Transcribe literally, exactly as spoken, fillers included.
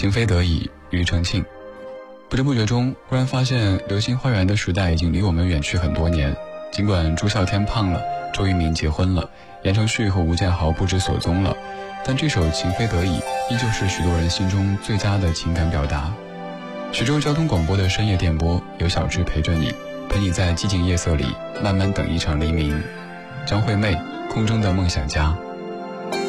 情非得已，庾澄庆。不知不觉中，忽然发现流星花园的时代已经离我们远去很多年。尽管朱孝天胖了，周渝民结婚了，言承旭和吴建豪不知所踪了，但这首情非得已依旧是许多人心中最佳的情感表达。徐州交通广播的深夜电波，有小志陪着你，陪你在寂静夜色里慢慢等一场黎明。张惠妹，空中的梦想家。